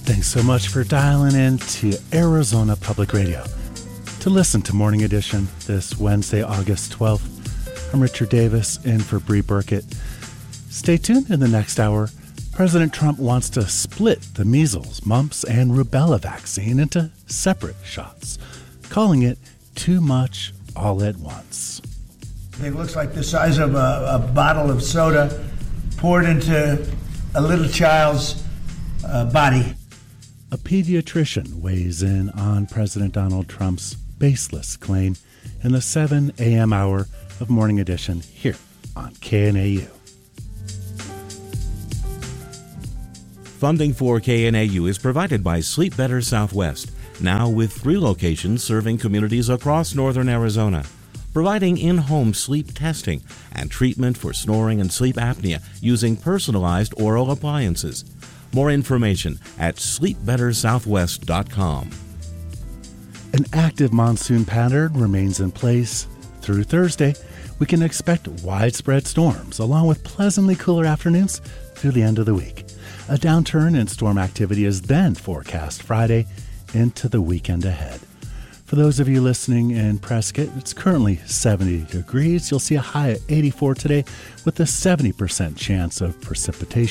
Thanks so much for dialing in to Arizona Public Radio to listen to Morning Edition this Wednesday, August 12th. I'm Richard Davis in for Bree Burkett. Stay tuned in the next hour. President Trump wants to split the measles, mumps, and rubella vaccine into separate shots, calling it too much all at once. It looks like the size of a bottle of soda poured into a little child's body. A pediatrician weighs in on President Donald Trump's baseless claim in the 7 a.m. hour of Morning Edition here on KNAU. Funding for KNAU is provided by Sleep Better Southwest, now with 3 locations serving communities across northern Arizona, providing in-home sleep testing and treatment for snoring and sleep apnea using personalized oral appliances. More information at sleepbettersouthwest.com. An active monsoon pattern remains in place through Thursday. We can expect widespread storms along with pleasantly cooler afternoons through the end of the week. A downturn in storm activity is then forecast Friday into the weekend ahead. For those of you listening in Prescott, it's currently 70 degrees. You'll see a high of 84 today with a 70% chance of precipitation.